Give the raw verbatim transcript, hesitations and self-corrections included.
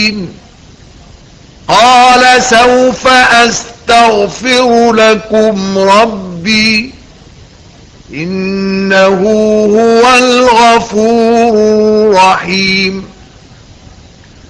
قال سوف أستغفر لكم ربي إنه هو الغفور الرحيم